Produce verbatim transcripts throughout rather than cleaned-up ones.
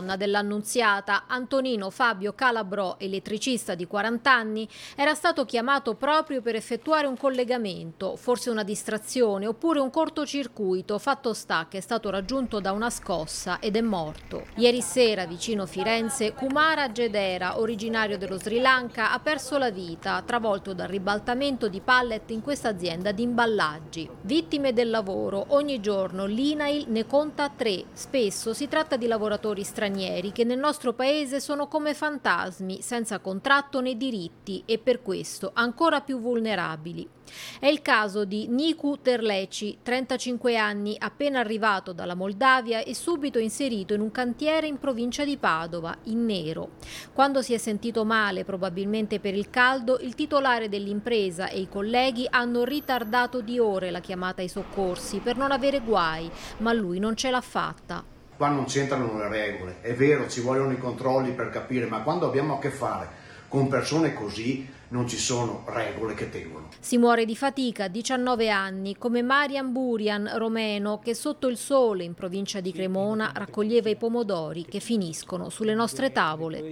donna dell'Annunziata, Antonino Fabio Calabrò, elettricista di quaranta anni, era stato chiamato proprio per effettuare un collegamento, forse una distrazione oppure un cortocircuito. Fatto sta che è stato raggiunto da una scossa ed è morto. Ieri sera, vicino Firenze, Kumara Jedera, originario dello Sri Lanka, ha perso la vita, travolto dal ribaltamento di pallet in questa azienda di imballaggi. Vittime del lavoro. Ogni giorno l'I N A I L ne conta tre. Spesso si tratta di lavoratori stranieri che nel nostro paese sono come fantasmi, senza contratto né diritti e per questo ancora più vulnerabili. È il caso di Niku Terleci, trentacinque anni, appena arrivato dalla Moldavia e subito inserito in un cantiere in provincia di Padova, in nero. Quando si è sentito male, probabilmente per il caldo, il titolare dell'impresa e i colleghi hanno ritardato di ore la chiamata ai soccorsi per non avere guai, ma lui non ce l'ha fatta. Qua non c'entrano le regole, è vero, ci vogliono i controlli per capire, ma quando abbiamo a che fare con persone così non ci sono regole che tengono. Si muore di fatica a diciannove anni, come Marian Burian, romeno, che sotto il sole in provincia di Cremona raccoglieva i pomodori che finiscono sulle nostre tavole.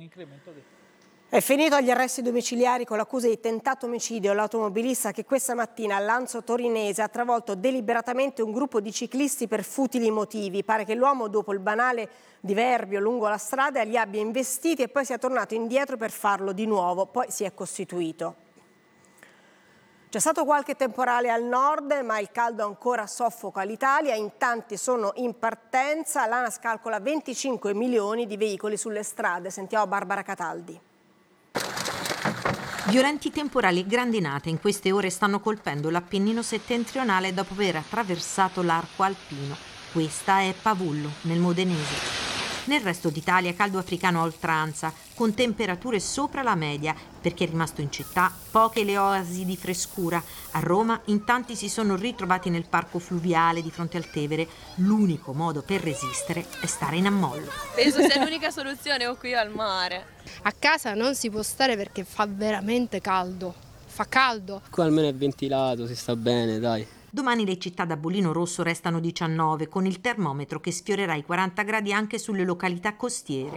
È finito agli arresti domiciliari con l'accusa di tentato omicidio l'automobilista che questa mattina a Lanzo Torinese ha travolto deliberatamente un gruppo di ciclisti per futili motivi. Pare che l'uomo, dopo il banale diverbio lungo la strada, li abbia investiti e poi sia tornato indietro per farlo di nuovo. Poi si è costituito. C'è stato qualche temporale al nord, ma il caldo ancora soffoca l'Italia. In tanti sono in partenza. L'ANAS calcola venticinque milioni di veicoli sulle strade. Sentiamo Barbara Cataldi. Violenti temporali e grandinate in queste ore stanno colpendo l'Appennino settentrionale dopo aver attraversato l'arco alpino. Questa è Pavullo, nel Modenese. Nel resto d'Italia caldo africano a oltranza, con temperature sopra la media, perché è rimasto in città poche le oasi di frescura. A Roma in tanti si sono ritrovati nel parco fluviale di fronte al Tevere. L'unico modo per resistere è stare in ammollo. Penso sia l'unica soluzione o qui al mare. A casa non si può stare perché fa veramente caldo. Fa caldo. Qua almeno è ventilato, si sta bene, dai. Domani le città da bollino rosso restano diciannove, con il termometro che sfiorerà i quaranta gradi anche sulle località costiere.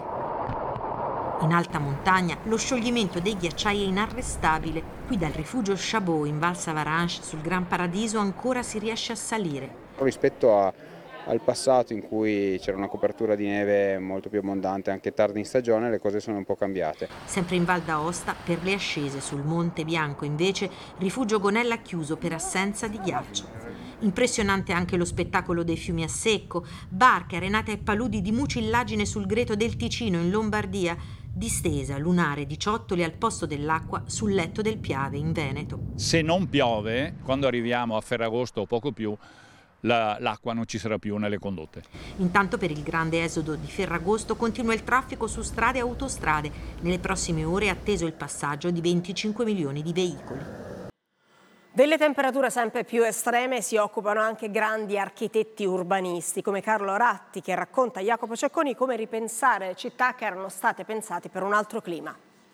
In alta montagna lo scioglimento dei ghiacciai è inarrestabile. Qui dal rifugio Chabot in Val Savaranche sul Gran Paradiso ancora si riesce a salire. Rispetto a, al passato in cui c'era una copertura di neve molto più abbondante anche tardi in stagione, le cose sono un po' cambiate. Sempre in Val d'Aosta, per le ascese sul Monte Bianco invece, rifugio Gonella chiuso per assenza di ghiaccio. Impressionante anche lo spettacolo dei fiumi a secco, barche arenate ai paludi di mucillagine sul Greto del Ticino in Lombardia, distesa lunare di ciottoli al posto dell'acqua sul letto del Piave in Veneto. Se non piove, quando arriviamo a Ferragosto o poco più, La, l'acqua non ci sarà più nelle condotte. Intanto per il grande esodo di Ferragosto continua il traffico su strade e autostrade. Nelle prossime ore è atteso il passaggio di venticinque milioni di veicoli. Delle temperature sempre più estreme si occupano anche grandi architetti urbanisti come Carlo Ratti, che racconta a Jacopo Cecconi come ripensare città che erano state pensate per un altro clima.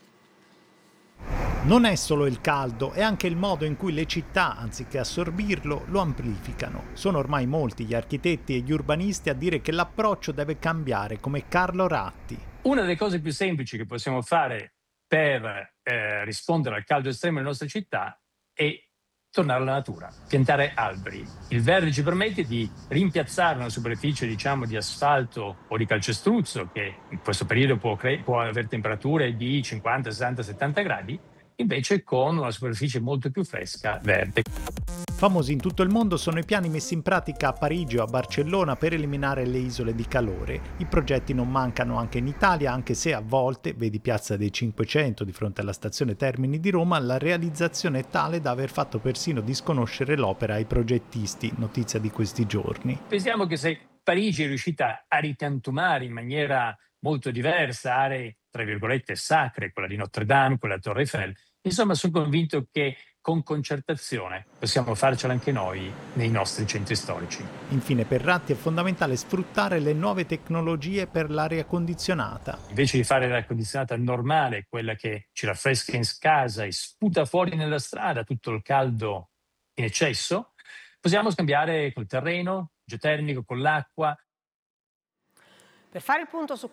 Non è solo il caldo, è anche il modo in cui le città, anziché assorbirlo, lo amplificano. Sono ormai molti gli architetti e gli urbanisti a dire che l'approccio deve cambiare, come Carlo Ratti. Una delle cose più semplici che possiamo fare per eh, rispondere al caldo estremo nelle nostre città è tornare alla natura, piantare alberi. Il verde ci permette di rimpiazzare una superficie, diciamo, di asfalto o di calcestruzzo, che in questo periodo può, cre- può avere temperature di cinquanta, sessanta, settanta gradi, invece con una superficie molto più fresca, verde. Famosi in tutto il mondo sono i piani messi in pratica a Parigi o a Barcellona per eliminare le isole di calore. I progetti non mancano anche in Italia, anche se a volte, vedi Piazza dei Cinquecento di fronte alla stazione Termini di Roma, la realizzazione è tale da aver fatto persino disconoscere l'opera ai progettisti, notizia di questi giorni. Pensiamo che se Parigi è riuscita a ripiantumare in maniera molto diversa aree, tra virgolette, sacre, quella di Notre Dame, quella Torre Eiffel, insomma sono convinto che con concertazione possiamo farcela anche noi nei nostri centri storici. Infine per Ratti è fondamentale sfruttare le nuove tecnologie per l'aria condizionata. Invece di fare l'aria condizionata normale, quella che ci raffresca in casa e sputa fuori nella strada tutto il caldo in eccesso, possiamo scambiare col terreno, geotermico, con l'acqua. Per fare il punto su